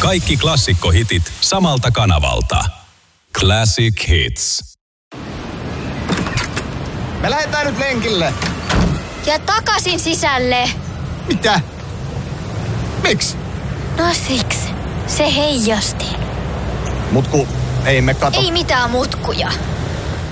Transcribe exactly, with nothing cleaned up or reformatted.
Kaikki klassikkohitit samalta kanavalta. Classic Hits. Me lähdetään nyt lenkille. Ja takaisin sisälle. Mitä? Miksi? No siksi. Se heijasti. Mut ku ei me kato... Ei mitään mutkuja.